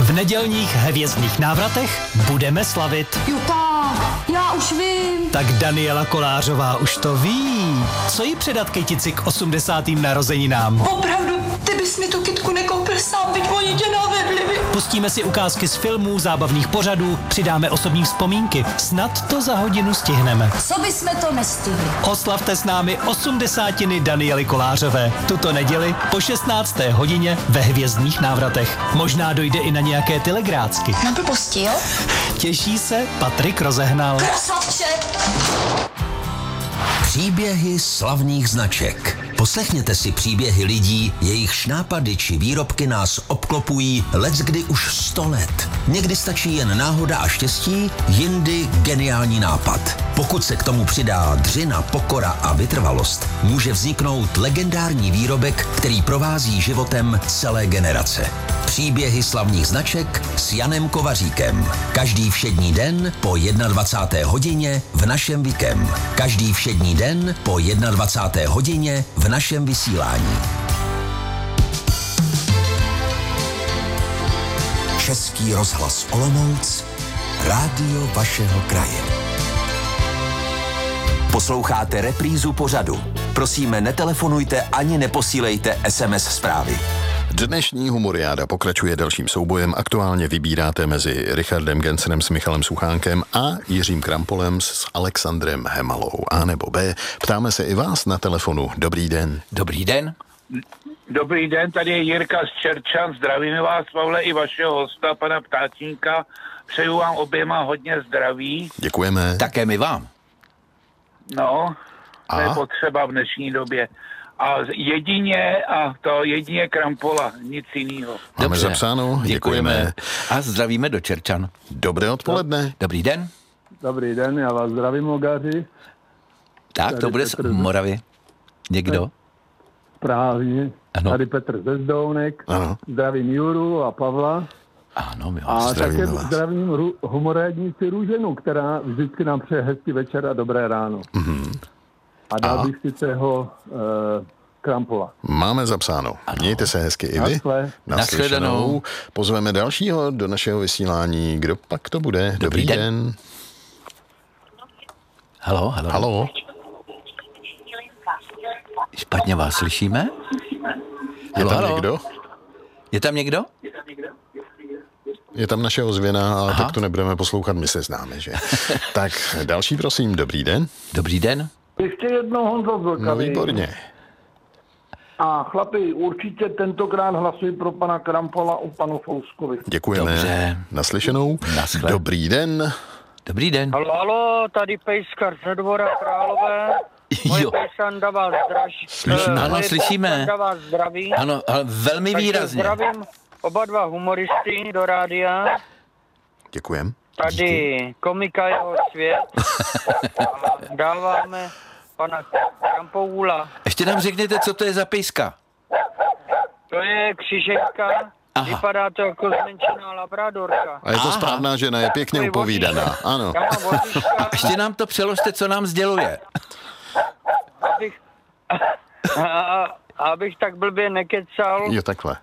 V nedělních hvězdných návratech budeme slavit. Juta, já už vím. Tak Daniela Kolářová už to ví. Co jí předat kytici k 80. narozeninám? Opravdu, ty bys mi tu kytku nekoupil sám, byť oni tě navedli. Pustíme si ukázky z filmů, zábavných pořadů, přidáme osobní vzpomínky. Snad to za hodinu stihneme. Co bysme to nestihli? Oslavte s námi 80. Daniely Kolářové. Tuto neděli po 16. hodině ve hvězdných návratech. Možná dojde i na nějaké telegrácky. Na blbosti, jo? Těší se Patrik Rozehnal. Krasavče! Příběhy slavných značek. Poslechněte si příběhy lidí, jejichž nápady či výrobky nás obklopují leckdy už 100 let. Někdy stačí jen náhoda a štěstí, jindy geniální nápad. Pokud se k tomu přidá dřina, pokora a vytrvalost, může vzniknout legendární výrobek, který provází životem celé generace. Příběhy slavných značek s Janem Kovaříkem. Každý všední den po 21. hodině v našem Vikem. Každý všední den po 21. hodině v našem vysílání. Český rozhlas Olomouc, rádio vašeho kraje. Posloucháte reprízu pořadu. Prosíme, netelefonujte ani neposílejte SMS zprávy. Dnešní humoriáda pokračuje dalším soubojem. Aktuálně vybíráte mezi Richardem Gencerem s Michalem Suchánkem a Jiřím Krampolem s Alexandrem Hemalou. A nebo B. Ptáme se i vás na telefonu. Dobrý den. Dobrý den. Dobrý den, tady je Jirka z Čerčan. Zdravím vás, Pavle, i vašeho hosta, pana Ptáčníka. Přeju vám oběma hodně zdraví. Děkujeme. Také my vám. No, to je potřeba v dnešní době. A jedině Krampola, nic jiného. Máme Dobře, zapsáno, děkujeme. A zdravíme do Čerčan. Dobré odpoledne. Dobrý den. Dobrý den, já vás zdravím, Mogaři. Tak, Tady to bude z Petr Moravy. Někdo? Právě. Ano. Tady Petr ze Zdounek. Ano. Zdravím Juru a Pavla. Ano, my vás A zdravíme také vás. zdravím humorádnici Růženu, která vždycky nám přeje hezký večer a dobré ráno. Mhm. A dal bych si toho Krampola. Máme zapsáno. Mějte se hezky i vy. Naschle. Naslyšenou. Pozveme dalšího do našeho vysílání. Kdo pak to bude? Dobrý den. Halo. Halo. Špatně vás slyšíme? Je tam někdo? Je tam někdo? Je tam naše ozvěna, ale tak to nebudeme poslouchat, my se známe, že? Tak další, prosím, dobrý den. Dobrý den. Ještě jednou Honzo Vlkavý. No výborně. A chlapi, určitě tentokrát hlasuji pro pana Krampola u panu Fouskovi. Děkujeme. Dobře. Naslyšenou. Naschle. Dobrý den. Dobrý den. Halo, tady Pejskar ze Dvora Králové. Moje Jo. pejsanda vás Slyšíme. Ano, slyšíme. Pejsanda vás zdraví. Ano, ale velmi Takže výrazně. zdravím oba dva humoristy do rádia. Děkujem. Tady komika jeho svět. A dáváme pana Krampoula. Ještě nám řekněte, co to je za pejska. To je křižeťka. Aha. Vypadá to jako zmenšená labradorka. A je to správná žena, je pěkně Můj upovídaná. Ano. Já mám vozička, Ještě nám to přeložte, co nám sděluje. abych tak blbě nekecal. Jo, takhle.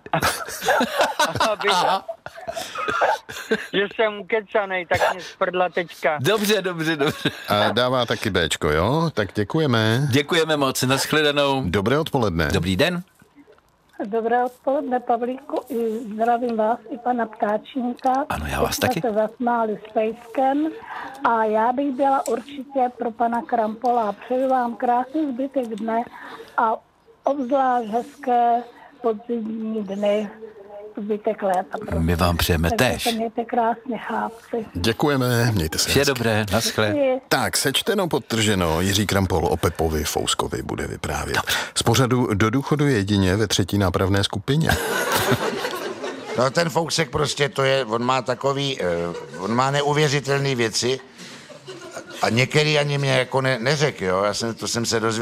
Že jsem ukecanej, tak mě sprdla teďka. Dobře. A dává taky Bčko, jo? Tak děkujeme. Děkujeme moc, nashledanou. Dobré odpoledne. Dobrý den. Dobré odpoledne, Pavlíku, zdravím vás i pana Ptáčníka. Ano, já vás Jsme taky. se zasmáli s Pejskem a já bych byla určitě pro pana Krampola. Přeju vám krásný zbytek dne a obzvlášť hezké podzimní dny, zbytek léta. My vám přejeme Takže též. se mějte krásně, chápci. Děkujeme, mějte se Vše hezky. dobré, naschle. Tak, sečteno, podtrženo, Jiří Krampol o Pepovi Fouskovi bude vyprávět. Z pořadu Do důchodu jedině ve 3. nápravné skupině. No ten Fousek prostě to je, on má takový, on má neuvěřitelné věci a některý ani mě jako neřekl, jo, to jsem se dozvěděl